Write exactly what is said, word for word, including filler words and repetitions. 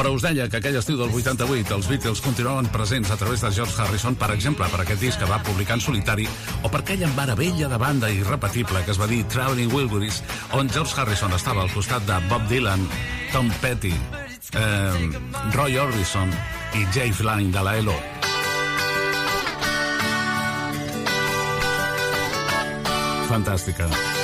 Però us deia que aquell estiu del vuitanta-vuit els Beatles continuaven presents a través de George Harrison, per exemple, per aquest disc que va publicar en solitari, o per aquella meravella de banda irrepetible que es va dir Traveling Wilburys, on George Harrison estava al costat de Bob Dylan, Tom Petty, eh, Roy Orbison i Jay Flynn de la E L O. Fantàstica.